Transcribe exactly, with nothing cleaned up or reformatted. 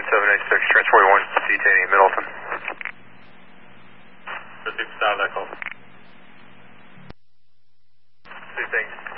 seven eight six, transport one, detaining Middleton. Proceed to style that call. Two things.